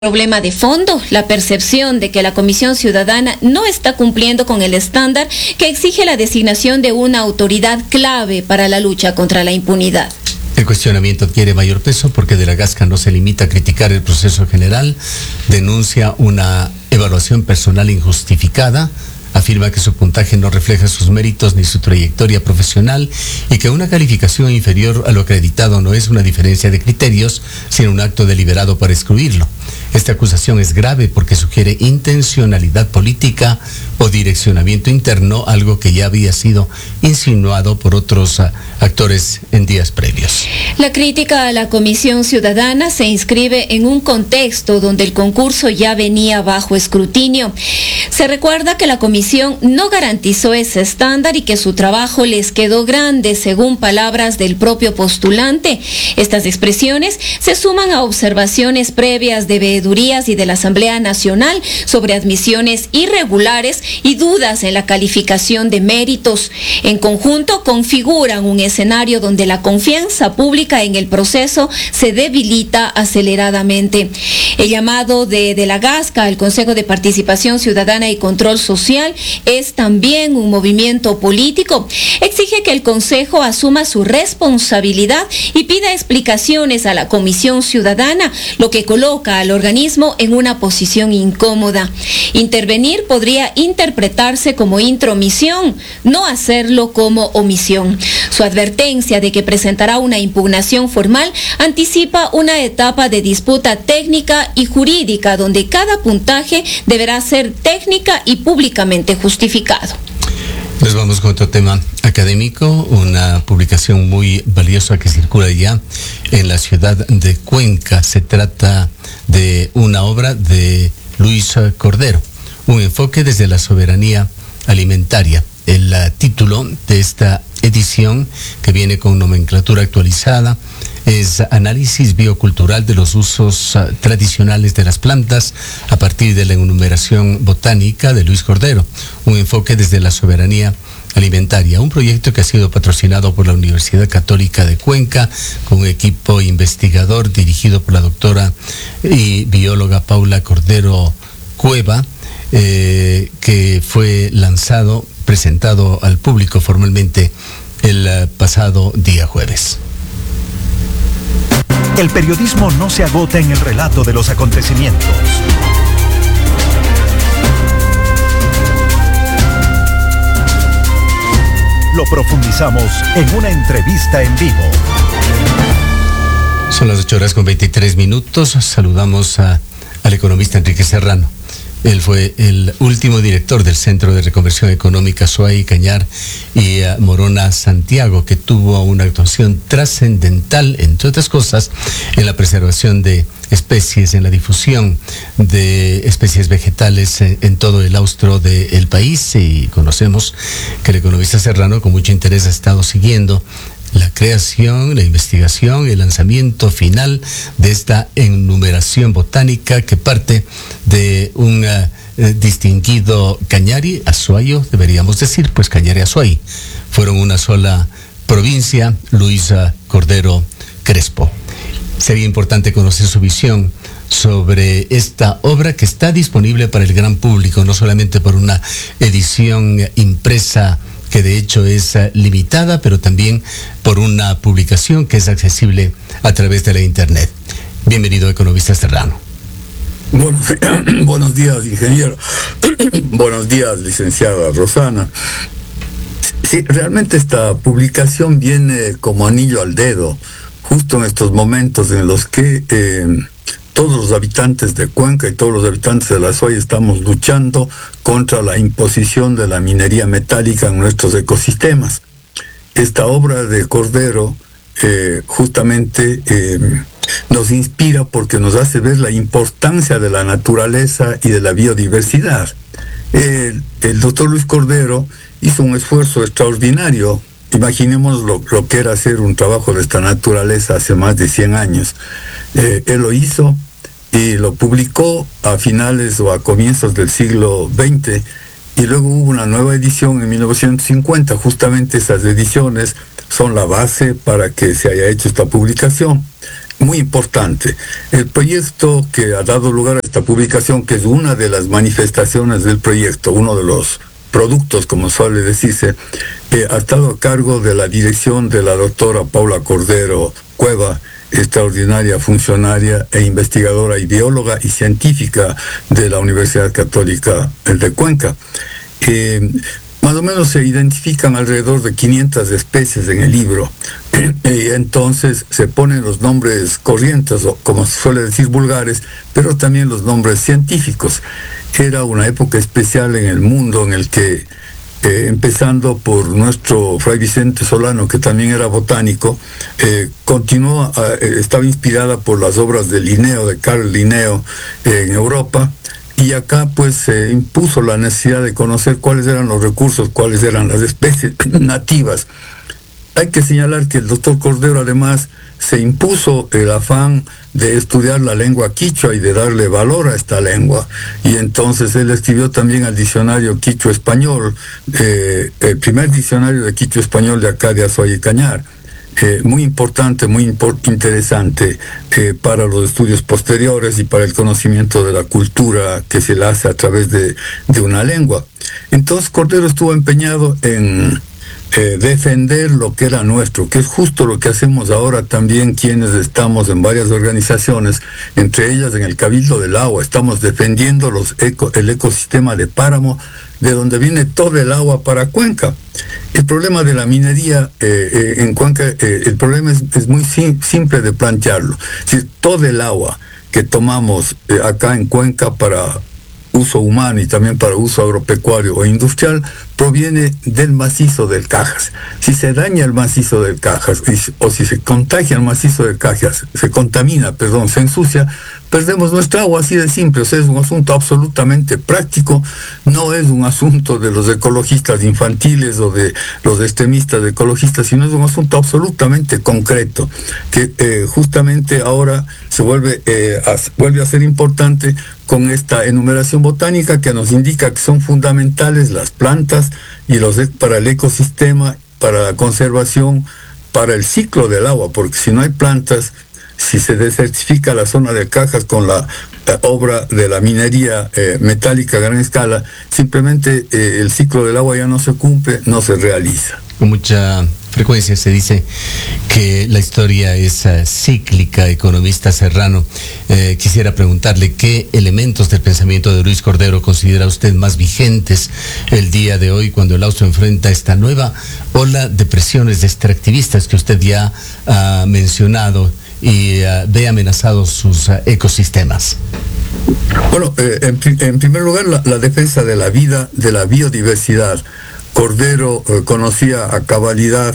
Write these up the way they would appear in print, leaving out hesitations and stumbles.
Problema de fondo, la percepción de que la Comisión Ciudadana no está cumpliendo con el estándar que exige la designación de una autoridad clave para la lucha contra la impunidad. El cuestionamiento adquiere mayor peso porque De la Gasca no se limita a criticar el proceso general, denuncia una evaluación personal injustificada, afirma que su puntaje no refleja sus méritos ni su trayectoria profesional y que una calificación inferior a lo acreditado no es una diferencia de criterios, sino un acto deliberado para excluirlo. Esta acusación es grave porque sugiere intencionalidad política o direccionamiento interno, algo que ya había sido insinuado por otros actores en días previos. La crítica a la Comisión Ciudadana se inscribe en un contexto donde el concurso ya venía bajo escrutinio. Se recuerda que la comisión no garantizó ese estándar y que su trabajo les quedó grande, según palabras del propio postulante. Estas expresiones se suman a observaciones previas de veedurías y de la Asamblea Nacional sobre admisiones irregulares y dudas en la calificación de méritos. En conjunto configuran un escenario donde la confianza pública en el proceso se debilita aceleradamente. El llamado de la Gasca al Consejo de Participación Ciudadana y Control Social es también un movimiento político. Exige que el Consejo asuma su responsabilidad y pida explicaciones a la Comisión Ciudadana, lo que coloca al organismo en una posición incómoda. Intervenir podría interpretarse como intromisión, no hacerlo como omisión. Su advertencia de que presentará una impugnación formal anticipa una etapa de disputa técnica y jurídica donde cada puntaje deberá ser técnica y públicamente justificado. Nos vamos con otro tema académico, una publicación muy valiosa que circula ya en la ciudad de Cuenca. Se trata de una obra de Luis Cordero, un enfoque desde la soberanía alimentaria. El título de esta edición, que viene con nomenclatura actualizada, es Análisis biocultural de los usos tradicionales de las plantas a partir de la enumeración botánica de Luis Cordero, un enfoque desde la soberanía alimentaria, un proyecto que ha sido patrocinado por la Universidad Católica de Cuenca, con un equipo investigador dirigido por la doctora y bióloga Paula Cordero Cueva, que fue presentado al público formalmente el pasado día jueves. El periodismo no se agota en el relato de los acontecimientos. Lo profundizamos en una entrevista en vivo. Son las 8:23. Saludamos al economista Enrique Serrano. Él fue el último director del Centro de Reconversión Económica Azuay, Cañar y Morona Santiago, que tuvo una actuación trascendental, entre otras cosas, en la preservación de especies, en la difusión de especies vegetales en todo el austro del país. Y conocemos que el economista Serrano con mucho interés ha estado siguiendo la creación, la investigación, el lanzamiento final de esta enumeración botánica que parte de un distinguido Cañari Azuayo, deberíamos decir, pues Cañari Azuay. Fueron una sola provincia, Luis Cordero Crespo. Sería importante conocer su visión sobre esta obra que está disponible para el gran público, no solamente por una edición impresa que de hecho es limitada, pero también por una publicación que es accesible a través de la internet. Bienvenido, economista Serrano. Buenos días, ingeniero. Buenos días, licenciada Rosana. Sí, realmente esta publicación viene como anillo al dedo, justo en estos momentos en los que todos los habitantes de Cuenca y todos los habitantes de la Azuay estamos luchando contra la imposición de la minería metálica en nuestros ecosistemas. Esta obra de Cordero justamente nos inspira porque nos hace ver la importancia de la naturaleza y de la biodiversidad. El doctor Luis Cordero hizo un esfuerzo extraordinario. Imaginemos lo que era hacer un trabajo de esta naturaleza hace más de 100 años. Él lo hizo y lo publicó a finales o a comienzos del siglo XX, y luego hubo una nueva edición en 1950. Justamente esas ediciones son la base para que se haya hecho esta publicación. muy importante. El proyecto que ha dado lugar a esta publicación, que es una de las manifestaciones del proyecto, uno de los productos, como suele decirse, ha estado a cargo de la dirección de la doctora Paula Cordero Cueva, extraordinaria funcionaria e investigadora y bióloga y científica de la Universidad Católica de Cuenca. Más o menos se identifican alrededor de 500 especies en el libro, y entonces se ponen los nombres corrientes, o como se suele decir vulgares, pero también los nombres científicos. Era una época especial en el mundo en el que, empezando por nuestro Fray Vicente Solano, que también era botánico, estaba inspirada por las obras de Linneo, de Carl Linneo, en Europa. Y acá pues se impuso la necesidad de conocer cuáles eran los recursos, cuáles eran las especies nativas. Hay que señalar que el doctor Cordero además se impuso el afán de estudiar la lengua quichua y de darle valor a esta lengua. Y entonces él escribió también el diccionario quichua español, el primer diccionario de quichua español de acá de Azuay y Cañar. Muy importante, muy interesante para los estudios posteriores y para el conocimiento de la cultura que se le hace a través de una lengua. Entonces Cordero estuvo empeñado en defender lo que era nuestro, que es justo lo que hacemos ahora también quienes estamos en varias organizaciones, entre ellas en el Cabildo del Agua. Estamos defendiendo el ecosistema de Páramo, de donde viene todo el agua para Cuenca. El problema de la minería en Cuenca, el problema es muy simple de plantearlo. Si todo el agua que tomamos acá en Cuenca para uso humano y también para uso agropecuario o industrial proviene del macizo del Cajas. Si se daña el macizo del Cajas o si se contagia el macizo del Cajas, se ensucia, perdemos nuestra agua, así de simple. O sea, es un asunto absolutamente práctico, no es un asunto de los ecologistas infantiles o de los extremistas ecologistas, sino es un asunto absolutamente concreto, que justamente ahora se vuelve a ser importante con esta enumeración botánica que nos indica que son fundamentales las plantas y para el ecosistema, para la conservación, para el ciclo del agua, porque si no hay plantas, si se desertifica la zona de Cajas con la obra de la minería metálica a gran escala, simplemente el ciclo del agua ya no se cumple, no se realiza. Con mucha frecuencia se dice que la historia es cíclica. Economista Serrano, quisiera preguntarle qué elementos del pensamiento de Luis Cordero considera usted más vigentes el día de hoy, cuando el Austro enfrenta esta nueva ola de presiones extractivistas que usted ya ha mencionado y ve amenazados sus ecosistemas. Bueno, en primer lugar, la defensa de la vida, de la biodiversidad. Cordero conoció a cabalidad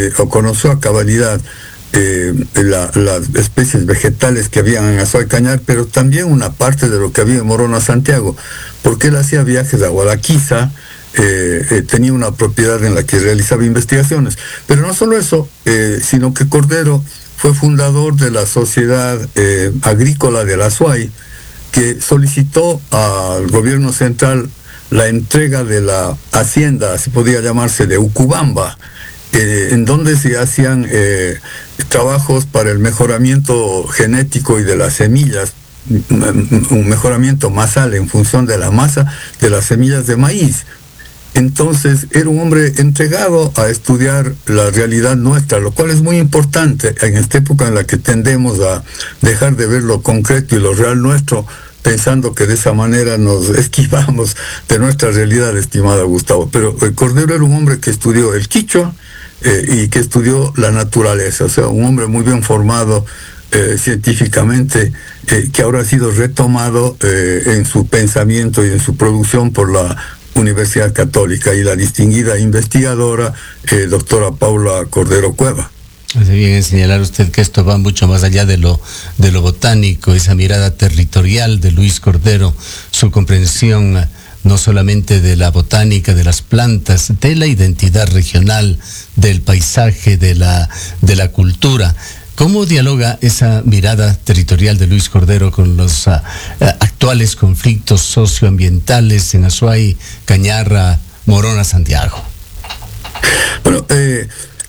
las especies vegetales que habían en Azuay Cañar, pero también una parte de lo que había en Morona, Santiago, porque él hacía viajes a Guadalquiza, tenía una propiedad en la que realizaba investigaciones. Pero no solo eso, sino que Cordero fue fundador de la Sociedad Agrícola del Azuay, que solicitó al gobierno central la entrega de la hacienda, así podía llamarse, de Ucubamba, en donde se hacían trabajos para el mejoramiento genético y de las semillas, un mejoramiento masal en función de la masa de las semillas de maíz. Entonces era un hombre entregado a estudiar la realidad nuestra, lo cual es muy importante en esta época en la que tendemos a dejar de ver lo concreto y lo real nuestro, pensando que de esa manera nos esquivamos de nuestra realidad, estimado Gustavo. Pero Cordero era un hombre que estudió el quichua y que estudió la naturaleza, o sea, un hombre muy bien formado científicamente, que ahora ha sido retomado en su pensamiento y en su producción por la Universidad Católica y la distinguida investigadora doctora Paula Cordero Cueva. Hace bien en señalar usted que esto va mucho más allá de lo botánico, esa mirada territorial de Luis Cordero, su comprensión no solamente de la botánica, de las plantas, de la identidad regional, del paisaje, de la cultura. ¿Cómo dialoga esa mirada territorial de Luis Cordero con los actuales conflictos socioambientales en Azuay, Cañar, Morona, Santiago? Bueno,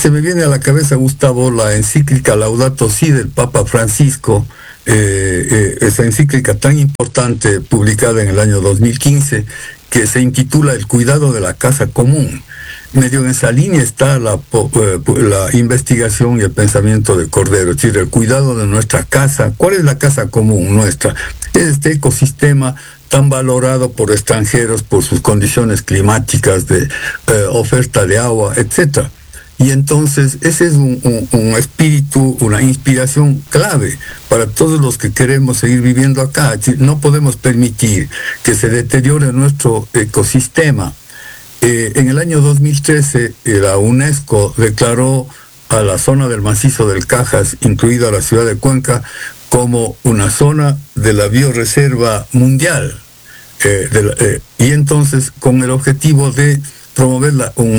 se me viene a la cabeza, Gustavo, la encíclica Laudato Si del Papa Francisco, esa encíclica tan importante publicada en el año 2015, que se intitula El cuidado de la casa común. Medio en esa línea está la investigación y el pensamiento de Cordero, es decir, el cuidado de nuestra casa. ¿Cuál es la casa común nuestra? Es este ecosistema tan valorado por extranjeros por sus condiciones climáticas, de oferta de agua, etcétera. Y entonces ese es un espíritu, una inspiración clave para todos los que queremos seguir viviendo acá. Es decir, no podemos permitir que se deteriore nuestro ecosistema. En el año 2013 la UNESCO declaró a la zona del macizo del Cajas, incluida la ciudad de Cuenca, como una zona de la bioreserva mundial. Y entonces con el objetivo de promover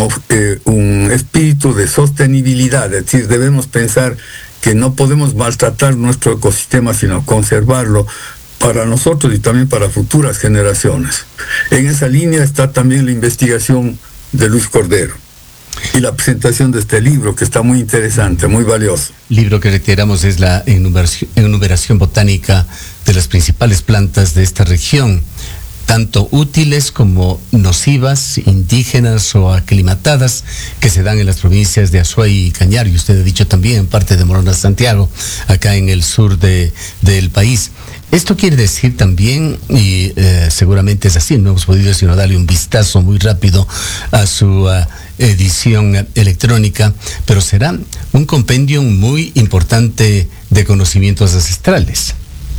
un espíritu de sostenibilidad, es decir, debemos pensar que no podemos maltratar nuestro ecosistema, sino conservarlo para nosotros y también para futuras generaciones. En esa línea está también la investigación de Luis Cordero y la presentación de este libro, que está muy interesante, muy valioso. Libro que reiteramos es la enumeración botánica de las principales plantas de esta región, tanto útiles como nocivas, indígenas o aclimatadas, que se dan en las provincias de Azuay y Cañar, y usted ha dicho también en parte de Morona Santiago, acá en el sur del país. Esto quiere decir también, y seguramente es así, no hemos podido sino darle un vistazo muy rápido a su edición electrónica, pero será un compendio muy importante de conocimientos ancestrales.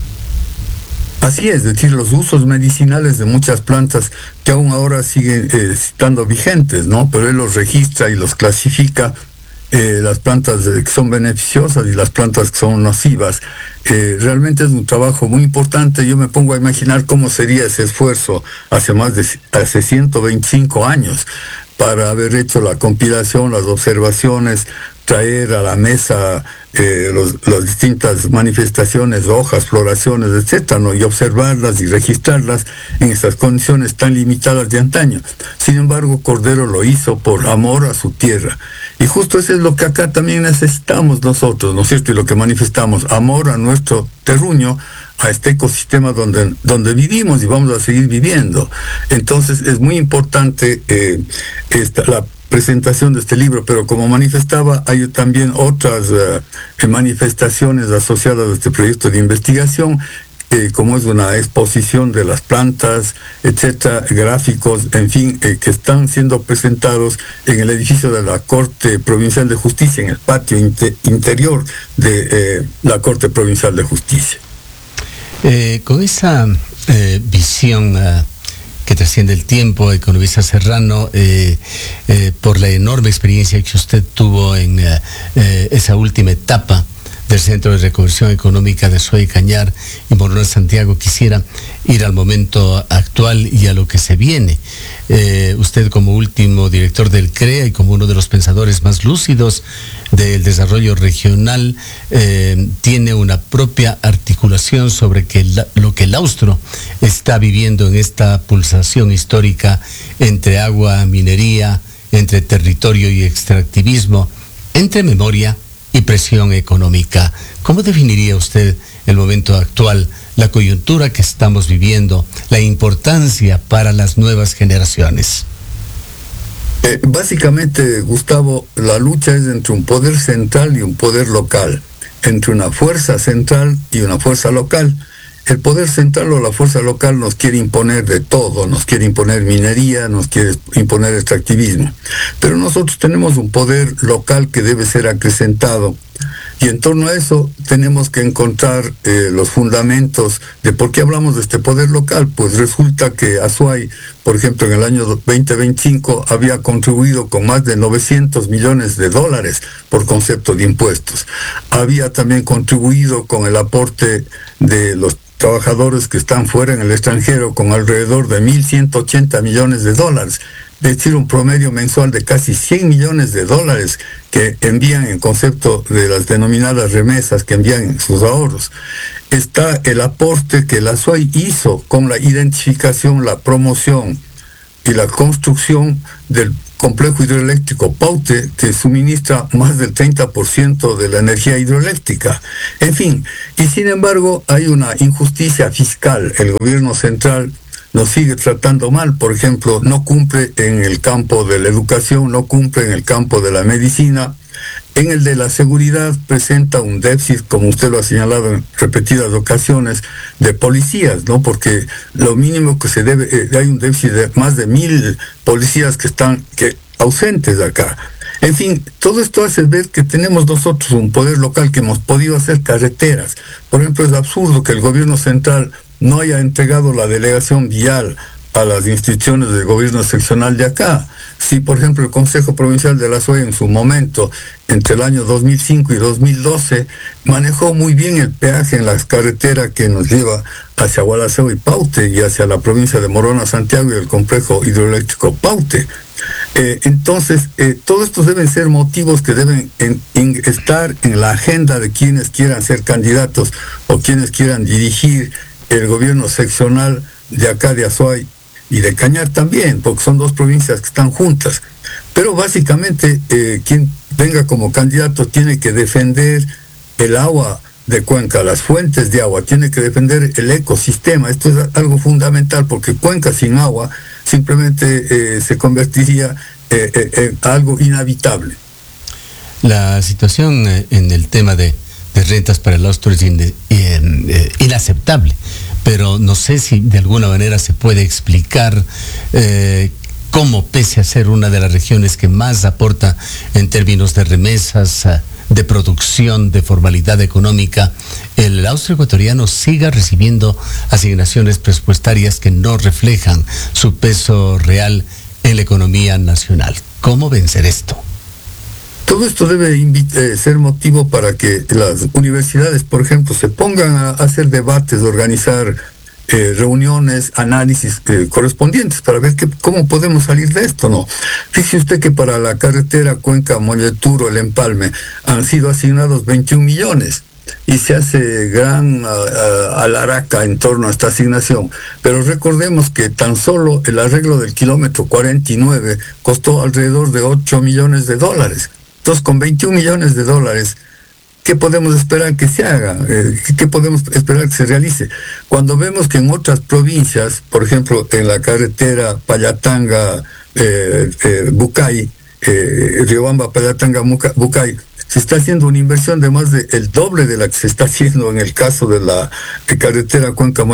Así es decir, los usos medicinales de muchas plantas que aún ahora siguen estando vigentes, ¿no? Pero él los registra y los clasifica, las plantas que son beneficiosas y las plantas que son nocivas. Realmente es un trabajo muy importante. Yo me pongo a imaginar cómo sería ese esfuerzo hace 125 años para haber hecho la compilación, las observaciones, traer a la mesa las distintas manifestaciones, hojas, floraciones, etcétera, ¿no? Y observarlas y registrarlas en esas condiciones tan limitadas de antaño. Sin embargo, Cordero lo hizo por amor a su tierra. Y justo eso es lo que acá también necesitamos nosotros, ¿no es cierto? Y lo que manifestamos, amor a nuestro terruño, a este ecosistema donde vivimos y vamos a seguir viviendo. Entonces es muy importante la presentación de este libro, pero como manifestaba, hay también otras manifestaciones asociadas a este proyecto de investigación, como es una exposición de las plantas, etcétera, gráficos, en fin, que están siendo presentados en el edificio de la Corte Provincial de Justicia, en el patio interior de la Corte Provincial de Justicia. Con esa visión que trasciende el tiempo, economista Serrano, por la enorme experiencia que usted tuvo en esa última etapa del Centro de Reconversión Económica de Azuay y Cañar y Morona Santiago, quisiera ir al momento actual y a lo que se viene. Usted, como último director del CREA y como uno de los pensadores más lúcidos del desarrollo regional, tiene una propia articulación sobre lo que el Austro está viviendo en esta pulsación histórica entre agua, minería, entre territorio y extractivismo, entre memoria y presión económica. ¿Cómo definiría usted el momento actual, la coyuntura que estamos viviendo, la importancia para las nuevas generaciones? Básicamente, Gustavo, la lucha es entre un poder central y un poder local, entre una fuerza central y una fuerza local. El poder central o la fuerza local nos quiere imponer de todo, nos quiere imponer minería, nos quiere imponer extractivismo. Pero nosotros tenemos un poder local que debe ser acrecentado. Y en torno a eso tenemos que encontrar los fundamentos de por qué hablamos de este poder local. Pues resulta que Azuay, por ejemplo, en el año 2025 había contribuido con más de 900 millones de dólares por concepto de impuestos. Había también contribuido con el aporte de los trabajadores que están fuera en el extranjero con alrededor de 1.180 millones de dólares. Es decir, un promedio mensual de casi 100 millones de dólares que envían en concepto de las denominadas remesas que envían sus ahorros. Está el aporte que la Azuay hizo con la identificación, la promoción y la construcción del complejo hidroeléctrico Paute, que suministra más del 30% de la energía hidroeléctrica. En fin, y sin embargo hay una injusticia fiscal. El gobierno central nos sigue tratando mal. Por ejemplo, no cumple en el campo de la educación, no cumple en el campo de la medicina. En el de la seguridad presenta un déficit, como usted lo ha señalado en repetidas ocasiones, de policías, ¿no? Porque lo mínimo que se debe, hay un déficit de más de 1,000 policías que están ausentes de acá. En fin, todo esto hace ver que tenemos nosotros un poder local que hemos podido hacer carreteras. Por ejemplo, es absurdo que el gobierno central no haya entregado la delegación vial a las instituciones del gobierno seccional de acá. Si, por ejemplo, el Consejo Provincial de la SUAY en su momento, entre el año 2005 y 2012, manejó muy bien el peaje en las carreteras que nos lleva hacia Gualaceo y Paute y hacia la provincia de Morona, Santiago y el complejo hidroeléctrico Paute. Entonces, todos estos deben ser motivos que deben estar en la agenda de quienes quieran ser candidatos o quienes quieran dirigir el gobierno seccional de acá de Azuay y de Cañar también, porque son dos provincias que están juntas. Pero básicamente quien venga como candidato tiene que defender el agua de Cuenca, las fuentes de agua, tiene que defender el ecosistema. Esto es algo fundamental, porque Cuenca sin agua simplemente se convertiría en algo inhabitable. La situación en el tema de rentas para el austro es inaceptable, pero no sé si de alguna manera se puede explicar cómo, pese a ser una de las regiones que más aporta en términos de remesas, de producción, de formalidad económica, el austro ecuatoriano siga recibiendo asignaciones presupuestarias que no reflejan su peso real en la economía nacional. ¿Cómo vencer esto? Todo esto debe ser motivo para que las universidades, por ejemplo, se pongan a hacer debates, organizar reuniones, análisis correspondientes para ver cómo podemos salir de esto, ¿no? Fíjese usted que para la carretera Cuenca-Molleturo, el Empalme, han sido asignados 21 millones y se hace gran alaraca en torno a esta asignación. Pero recordemos que tan solo el arreglo del kilómetro 49 costó alrededor de 8 millones de dólares. Entonces, con 21 millones de dólares, ¿qué podemos esperar que se haga? ¿Qué podemos esperar que se realice? Cuando vemos que en otras provincias, por ejemplo, en la carretera Payatanga-Bucay, Riobamba-Payatanga-Bucay, se está haciendo una inversión de más del doble de la que se está haciendo en el caso de la carretera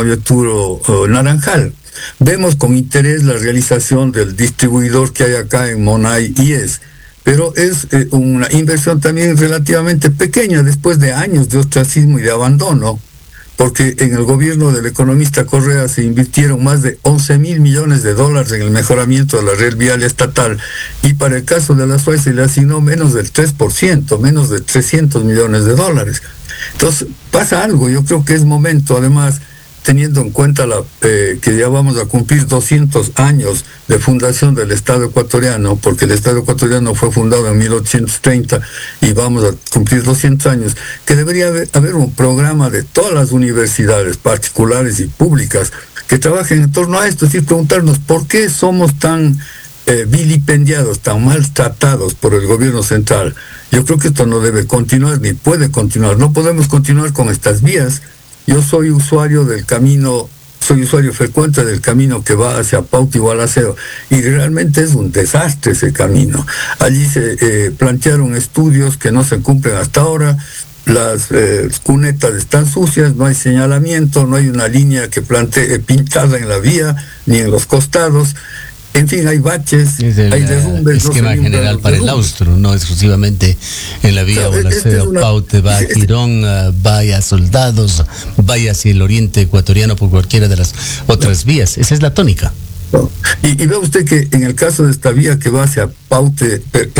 Cuenca-Molleturo-Naranjal. Vemos con interés la realización del distribuidor que hay acá en Monay-Ies, pero es una inversión también relativamente pequeña después de años de ostracismo y de abandono, porque en el gobierno del economista Correa se invirtieron más de 11,000 millones de dólares en el mejoramiento de la red vial estatal, y para el caso de la SUAY se le asignó menos del 3%, menos de 300 millones de dólares. Entonces pasa algo. Yo creo que es momento, además, teniendo en cuenta que ya vamos a cumplir 200 años de fundación del Estado ecuatoriano, porque el Estado ecuatoriano fue fundado en 1830 y vamos a cumplir 200 años, que debería haber un programa de todas las universidades, particulares y públicas, que trabajen en torno a esto, es decir, preguntarnos por qué somos tan vilipendiados, tan maltratados por el gobierno central. Yo creo que esto no debe continuar, ni puede continuar. No podemos continuar con estas vías. Yo soy usuario del camino, soy usuario frecuente del camino que va hacia Paute y Gualaceo, y realmente es un desastre ese camino. Allí se plantearon estudios que no se cumplen hasta ahora. Las cunetas están sucias, no hay señalamiento, no hay una línea que plantee pintada en la vía ni en los costados. En fin, hay baches, hay derrumbes. Esquema general para el austro, no exclusivamente en la vía Gualaceo, Paute, va a Girón, vaya Soldados, vaya hacia el oriente ecuatoriano por cualquiera de las otras vías. Esa es la tónica. Y ve usted que en el caso de esta vía que va hacia Paute,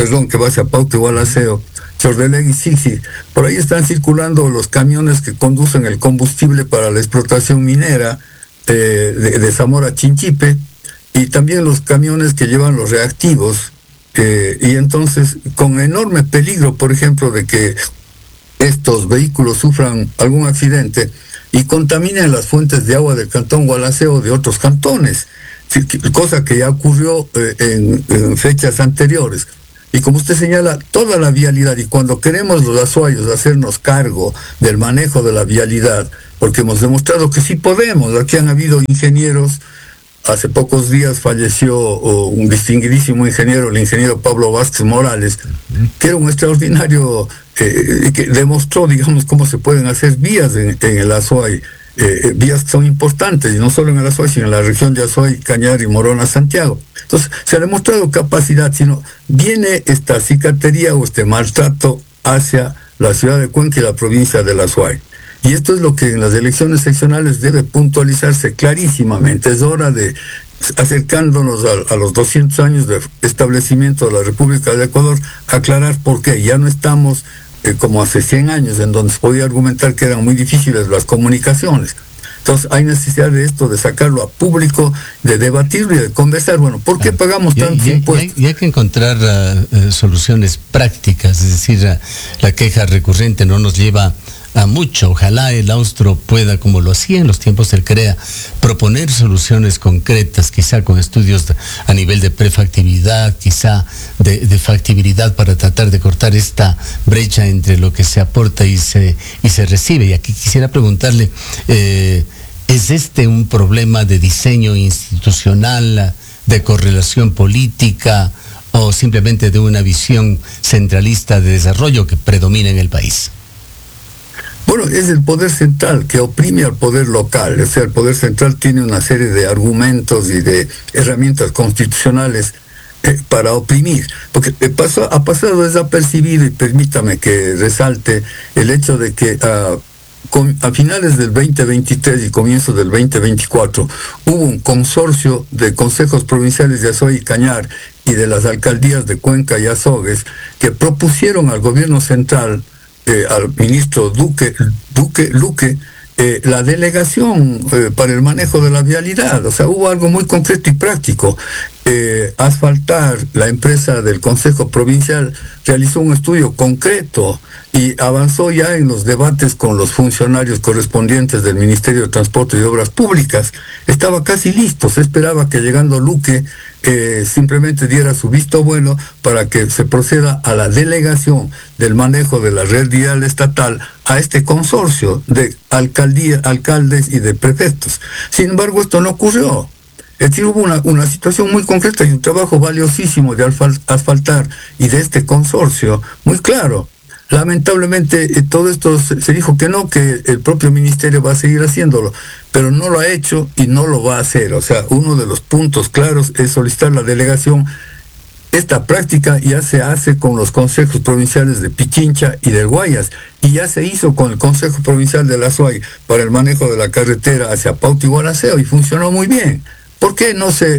Gualaceo, Chordelegui, sí, por ahí están circulando los camiones que conducen el combustible para la explotación minera de Zamora a Chinchipe, y también los camiones que llevan los reactivos, y entonces con enorme peligro, por ejemplo, de que estos vehículos sufran algún accidente y contaminen las fuentes de agua del cantón Gualaceo o de otros cantones. cosa que ya ocurrió en fechas anteriores. Y como usted señala, toda la vialidad, y cuando queremos los azuayos hacernos cargo del manejo de la vialidad, porque hemos demostrado que sí podemos, aquí han habido ingenieros. Hace pocos días falleció un distinguidísimo ingeniero, el ingeniero Pablo Vázquez Morales, que era un extraordinario, que demostró, digamos, cómo se pueden hacer vías en el Azuay, vías que son importantes, y no solo en el Azuay, sino en la región de Azuay, Cañar y Morona, Santiago. Entonces, se ha demostrado capacidad, sino viene esta cicatería o este maltrato hacia la ciudad de Cuenca y la provincia del Azuay. Y esto es lo que en las elecciones seccionales debe puntualizarse clarísimamente. Es hora de, acercándonos a los 200 años de establecimiento de la República de Ecuador, aclarar por qué. Ya no estamos como hace 100 años, en donde se podía argumentar que eran muy difíciles las comunicaciones. Entonces hay necesidad de esto, de sacarlo a público, de debatirlo y de conversar. Bueno, ¿por qué pagamos tantos impuestos? Y hay que encontrar soluciones prácticas, es decir, la queja recurrente no nos lleva a mucho. Ojalá el Austro pueda, como lo hacía en los tiempos del CREA, proponer soluciones concretas, quizá con estudios a nivel de prefactibilidad, quizá de factibilidad, para tratar de cortar esta brecha entre lo que se aporta y se recibe. Y aquí quisiera preguntarle, ¿es este un problema de diseño institucional, de correlación política, o simplemente de una visión centralista de desarrollo que predomina en el país? Bueno, es el poder central que oprime al poder local. O sea, el poder central tiene una serie de argumentos y de herramientas constitucionales para oprimir. Porque ha pasado desapercibido, y permítame que resalte el hecho de que a finales del 2023 y comienzos del 2024 hubo un consorcio de consejos provinciales de Azuay y Cañar y de las alcaldías de Cuenca y Azogues que propusieron al gobierno central, al ministro Luque, la delegación para el manejo de la vialidad. O sea, hubo algo muy concreto y práctico. Asfaltar, la empresa del Consejo Provincial realizó un estudio concreto y avanzó ya en los debates con los funcionarios correspondientes del Ministerio de Transporte y Obras Públicas. Estaba casi listo, se esperaba que llegando Luque simplemente diera su visto bueno para que se proceda a la delegación del manejo de la red vial estatal a este consorcio de alcaldes y de prefectos. Sin embargo, esto no ocurrió. Es decir, hubo una situación muy concreta y un trabajo valiosísimo de asfaltar y de este consorcio, muy claro. Lamentablemente todo esto se dijo que no, que el propio ministerio va a seguir haciéndolo, pero no lo ha hecho y no lo va a hacer. O sea, uno de los puntos claros es solicitar la delegación. Esta práctica ya se hace con los consejos provinciales de Pichincha y del Guayas, y ya se hizo con el Consejo Provincial de la Azuay para el manejo de la carretera hacia Pauta y Gualaceo, y funcionó muy bien. ¿Por qué no sé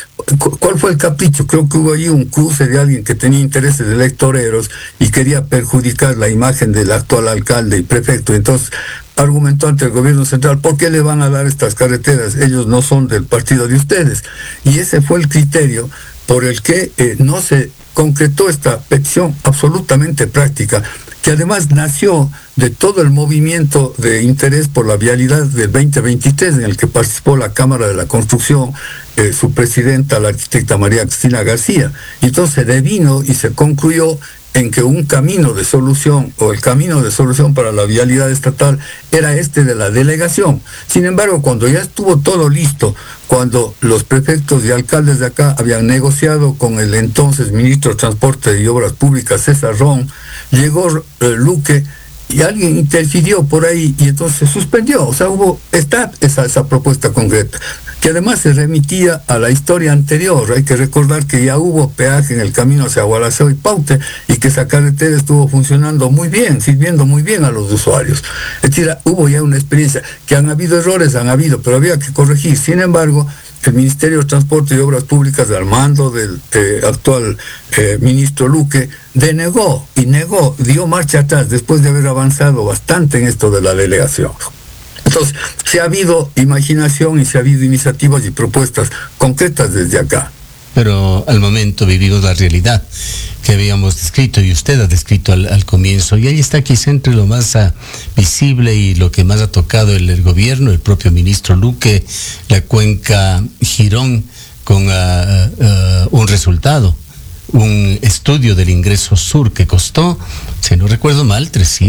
cuál fue el capricho? Creo que hubo allí un cruce de alguien que tenía intereses electoreros y quería perjudicar la imagen del actual alcalde y prefecto. Entonces argumentó ante el gobierno central: ¿por qué le van a dar estas carreteras? Ellos no son del partido de ustedes. Y ese fue el criterio por el que no se concretó esta petición absolutamente práctica, que además nació de todo el movimiento de interés por la vialidad del 2023, en el que participó la Cámara de la Construcción, su presidenta, la arquitecta María Cristina García. Y entonces se devino y se concluyó en que un camino de solución, o el camino de solución para la vialidad estatal, era este de la delegación. Sin embargo, cuando ya estuvo todo listo, cuando los prefectos y alcaldes de acá habían negociado con el entonces ministro de Transporte y Obras Públicas, César Ron, llegó Luque y alguien interfirió por ahí y entonces se suspendió. O sea, está esa propuesta concreta, que además se remitía a la historia anterior. Hay que recordar que ya hubo peaje en el camino hacia Gualaceo y Paute, y que esa carretera estuvo funcionando muy bien, sirviendo muy bien a los usuarios. Es decir, hubo ya una experiencia. Que han habido errores, pero había que corregir. Sin embargo, el Ministerio de Transporte y Obras Públicas, al mando del actual ministro Luque, denegó y negó, dio marcha atrás después de haber avanzado bastante en esto de la delegación. Entonces, se ha habido imaginación y se ha habido iniciativas y propuestas concretas desde acá. pero al momento vivimos la realidad que habíamos descrito y usted ha descrito al comienzo, y ahí está quizá entre lo más visible y lo que más ha tocado el gobierno, el propio ministro Luque, la cuenca Girón, con un resultado, un estudio del ingreso sur que costó, si no recuerdo mal,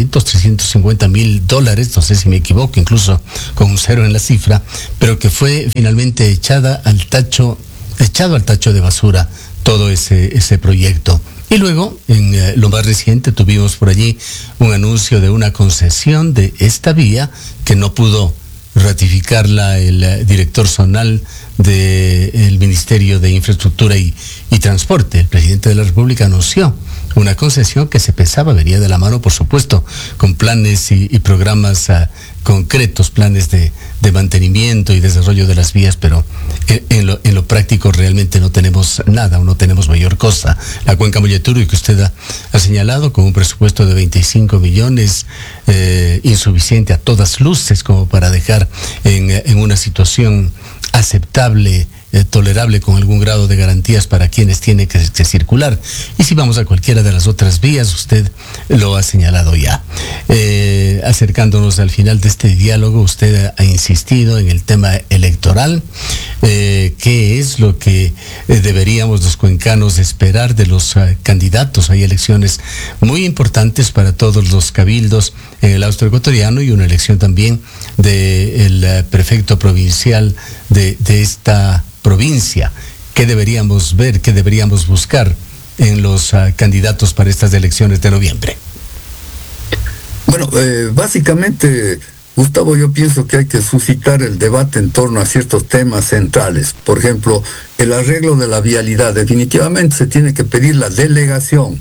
$350,000, no sé si me equivoco, incluso con un cero en la cifra, pero que fue finalmente echado al tacho de basura todo ese proyecto. Y luego, en lo más reciente, tuvimos por allí un anuncio de una concesión de esta vía que no pudo ratificarla el director zonal del Ministerio de Infraestructura y Transporte. El presidente de la República anunció una concesión que se pensaba venía de la mano, por supuesto, con planes y programas concretos, planes de mantenimiento y desarrollo de las vías, pero en lo práctico realmente no tenemos nada o no tenemos mayor cosa. La cuenca Molleturo, que usted ha señalado, con un presupuesto de 25 millones, insuficiente a todas luces como para dejar en una situación aceptable, tolerable, con algún grado de garantías para quienes tienen que circular. Y si vamos a cualquiera de las otras vías, usted lo ha señalado ya. Acercándonos al final de este diálogo, usted ha insistido en el tema electoral. ¿Qué es lo que deberíamos los cuencanos esperar de los candidatos? Hay elecciones muy importantes para todos los cabildos en el austro ecuatoriano y una elección también del prefecto provincial de esta provincia. ¿Qué deberíamos ver, qué deberíamos buscar en los candidatos para estas elecciones de noviembre? Bueno, básicamente, Gustavo, yo pienso que hay que suscitar el debate en torno a ciertos temas centrales. Por ejemplo, el arreglo de la vialidad. Definitivamente se tiene que pedir la delegación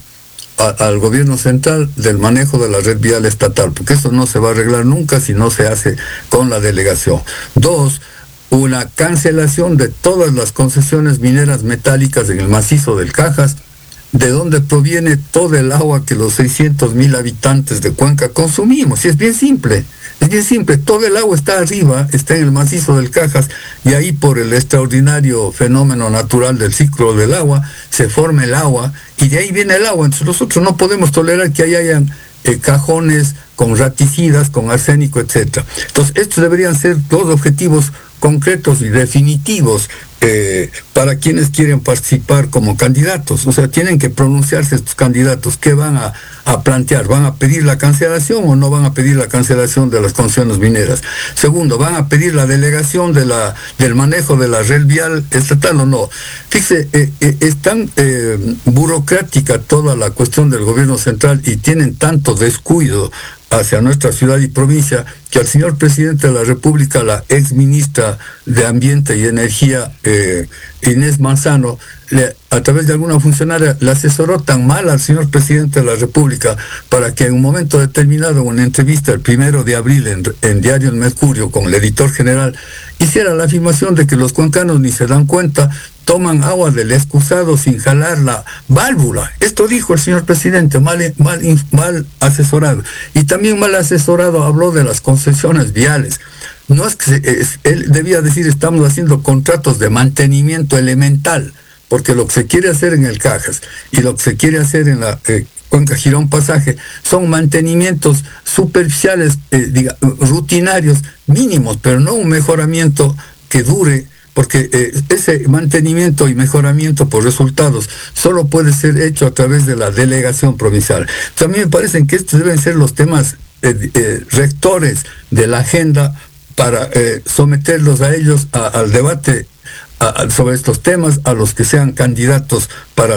al gobierno central del manejo de la red vial estatal, porque eso no se va a arreglar nunca si no se hace con la delegación. 2, una cancelación de todas las concesiones mineras metálicas en el macizo del Cajas, de donde proviene todo el agua que los 600,000 habitantes de Cuenca consumimos. Y es bien simple, todo el agua está arriba, está en el macizo del Cajas, y ahí por el extraordinario fenómeno natural del ciclo del agua, se forma el agua, y de ahí viene el agua. Entonces nosotros no podemos tolerar que ahí hayan cajones con raticidas, con arsénico, etc. Entonces estos deberían ser dos objetivos concretos y definitivos para quienes quieren participar como candidatos. O sea, tienen que pronunciarse estos candidatos. ¿Qué van a plantear? ¿Van a pedir la cancelación o no van a pedir la cancelación de las concesiones mineras? Segundo, ¿van a pedir la delegación del manejo de la red vial estatal o no? Fíjese, es tan burocrática toda la cuestión del gobierno central y tienen tanto descuido hacia nuestra ciudad y provincia, que al señor presidente de la República, la ex ministra de Ambiente y Energía, Inés Manzano, a través de alguna funcionaria, le asesoró tan mal al señor presidente de la República para que en un momento determinado, en una entrevista el 1 de abril en Diario El Mercurio con el editor general, hiciera la afirmación de que los cuencanos ni se dan cuenta, toman agua del excusado sin jalar la válvula. Esto dijo el señor presidente, mal asesorado. Y también mal asesorado habló de las concesiones viales. No es que él debía decir, estamos haciendo contratos de mantenimiento elemental, porque lo que se quiere hacer en el Cajas y lo que se quiere hacer en la Cuenca Girón Pasaje son mantenimientos superficiales, rutinarios, mínimos, pero no un mejoramiento que dure, porque ese mantenimiento y mejoramiento por resultados solo puede ser hecho a través de la delegación provincial. También me parecen que estos deben ser los temas rectores de la agenda para someterlos a ellos al debate sobre estos temas, a los que sean candidatos para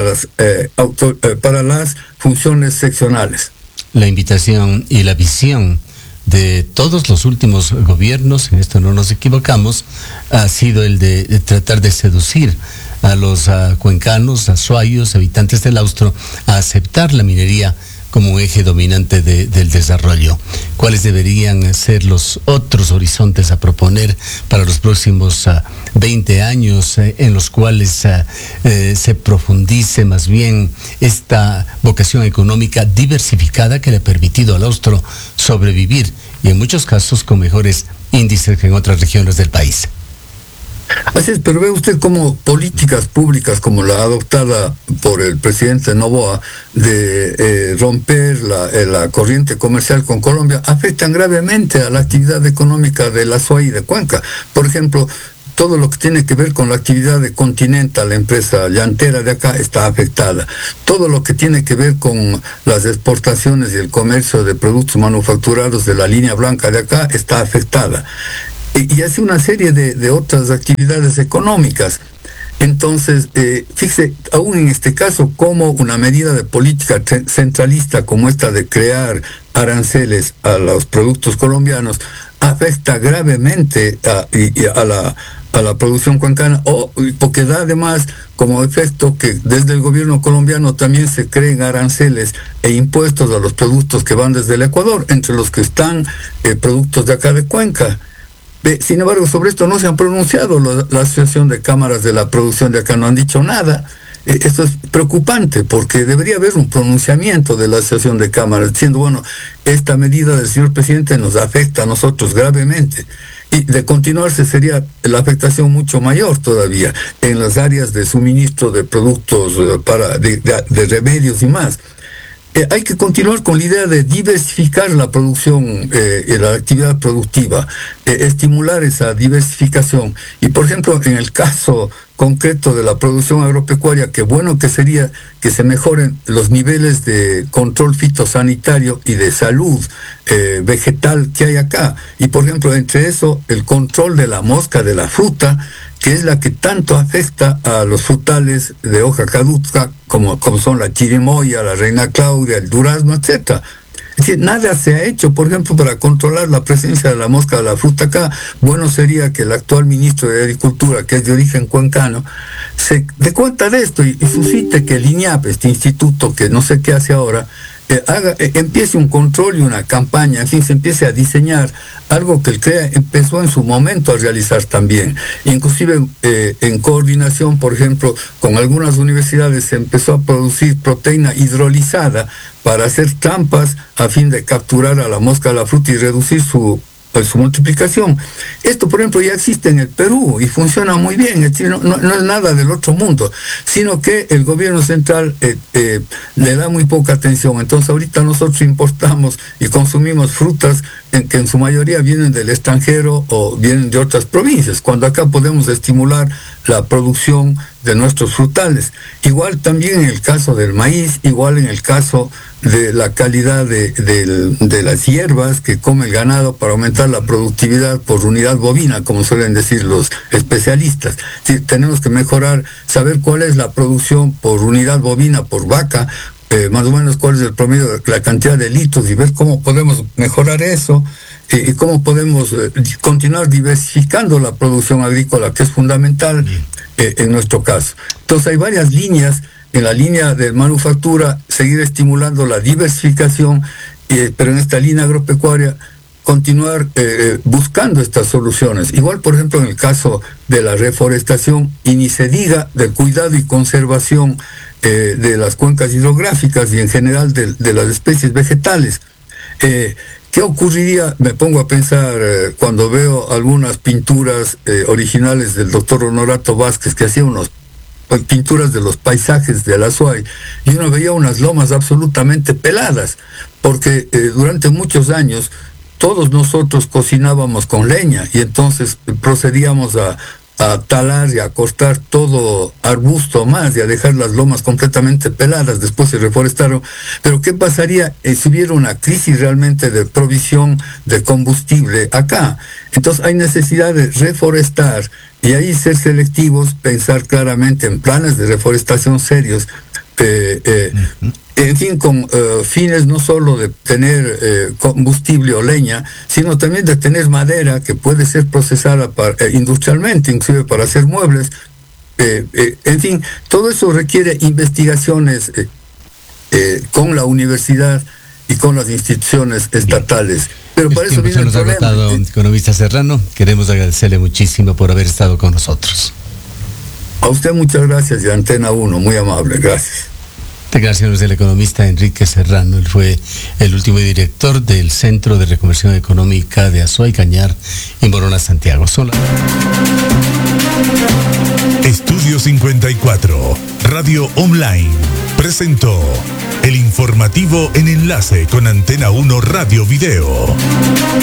las funciones seccionales. La invitación y la visión de todos los últimos gobiernos, en esto no nos equivocamos, ha sido el de tratar de seducir a los cuencanos, azuayos, habitantes del austro, a aceptar la minería como un eje dominante del desarrollo. ¿Cuáles deberían ser los otros horizontes a proponer para los próximos 20 años en los cuales se profundice más bien esta vocación económica diversificada que le ha permitido al austro sobrevivir y en muchos casos con mejores índices que en otras regiones del país? Así es, pero ve usted cómo políticas públicas como la adoptada por el presidente Noboa de romper la corriente comercial con Colombia afectan gravemente a la actividad económica de la SOAI de Cuenca. Por ejemplo, todo lo que tiene que ver con la actividad de Continental, la empresa llantera de acá, está afectada. Todo lo que tiene que ver con las exportaciones y el comercio de productos manufacturados de la línea blanca de acá está afectada. Y hace una serie de otras actividades económicas. Entonces, fíjese, aún en este caso, como una medida de política centralista como esta de crear aranceles a los productos colombianos afecta gravemente a la producción cuencana, porque da además como efecto que desde el gobierno colombiano también se creen aranceles e impuestos a los productos que van desde el Ecuador, entre los que están productos de acá de Cuenca. Sin embargo, sobre esto no se han pronunciado la Asociación de Cámaras de la Producción de acá, no han dicho nada. Esto es preocupante porque debería haber un pronunciamiento de la Asociación de Cámaras diciendo, bueno, esta medida del señor presidente nos afecta a nosotros gravemente. Y de continuarse sería la afectación mucho mayor todavía en las áreas de suministro de productos de remedios y más. Hay que continuar con la idea de diversificar la producción y la actividad productiva, estimular esa diversificación. Y por ejemplo, en el caso concreto de la producción agropecuaria, qué bueno que sería que se mejoren los niveles de control fitosanitario y de salud vegetal que hay acá. Y por ejemplo, entre eso, el control de la mosca de la fruta, que es la que tanto afecta a los frutales de hoja caduca, como son la chirimoya, la reina Claudia, el durazno, etc. Es decir, nada se ha hecho, por ejemplo, para controlar la presencia de la mosca de la fruta acá. Bueno sería que el actual ministro de Agricultura, que es de origen cuencano, se dé cuenta de esto y suscite que el INIAP, este instituto que no sé qué hace ahora, empiece un control y una campaña, en fin, se empiece a diseñar algo que el CREA empezó en su momento a realizar también. Inclusive en coordinación, por ejemplo, con algunas universidades se empezó a producir proteína hidrolizada para hacer trampas a fin de capturar a la mosca de la fruta y reducir su multiplicación. Esto, por ejemplo, ya existe en el Perú y funciona muy bien. Es decir, no es nada del otro mundo, sino que el gobierno central le da muy poca atención. Entonces ahorita nosotros importamos y consumimos frutas que en su mayoría vienen del extranjero o vienen de otras provincias, cuando acá podemos estimular la producción de nuestros frutales. Igual también en el caso del maíz, igual en el caso de la calidad de las hierbas que come el ganado para aumentar la productividad por unidad bovina, como suelen decir los especialistas. Sí, tenemos que mejorar, saber cuál es la producción por unidad bovina, por vaca, más o menos cuál es el promedio de la cantidad de litros y ver cómo podemos mejorar eso y cómo podemos continuar diversificando la producción agrícola, que es fundamental en nuestro caso. Entonces hay varias líneas. En la línea de manufactura, seguir estimulando la diversificación, pero en esta línea agropecuaria, continuar buscando estas soluciones. Igual, por ejemplo, en el caso de la reforestación, y ni se diga del cuidado y conservación de las cuencas hidrográficas y en general de las especies vegetales. ¿Qué ocurriría? Me pongo a pensar cuando veo algunas pinturas originales del doctor Honorato Vázquez, que hacía unos pinturas de los paisajes de la SOAI, y uno veía unas lomas absolutamente peladas, porque durante muchos años todos nosotros cocinábamos con leña y entonces procedíamos a talar y a cortar todo arbusto más y a dejar las lomas completamente peladas. Después se reforestaron. Pero ¿qué pasaría si hubiera una crisis realmente de provisión de combustible acá? Entonces hay necesidad de reforestar y ahí ser selectivos, pensar claramente en planes de reforestación serios, en fin, con fines no solo de tener combustible o leña, sino también de tener madera que puede ser procesada industrialmente, inclusive para hacer muebles. En fin, todo eso requiere investigaciones con la universidad y con las instituciones estatales. Pero para eso viene el problema. Agotado, economista Serrano, queremos agradecerle muchísimo por haber estado con nosotros. A usted muchas gracias, y Antena 1, muy amable, gracias. Declaraciones del economista Enrique Serrano. Él fue el último director del Centro de Reconversión Económica de Azuay, Cañar y Morona, Santiago. Radio 54, Radio Online, presentó el informativo en enlace con Antena 1 Radio Video.